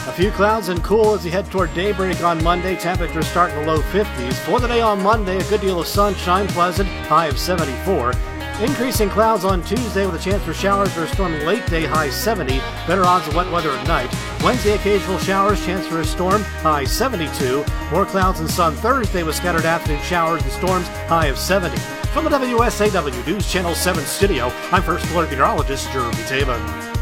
A few clouds and cool as you head toward daybreak on Monday. Temperatures start in the low 50s. For the day on Monday, a good deal of sunshine, pleasant, high of 74. Increasing clouds on Tuesday with a chance for showers or a storm late day, high 70. Better odds of wet weather at night. Wednesday, occasional showers, chance for a storm, high 72. More clouds and sun Thursday with scattered afternoon showers and storms, high of 70. From the WSAW News Channel 7 studio, I'm First Alert Meteorologist Jeremy Taven.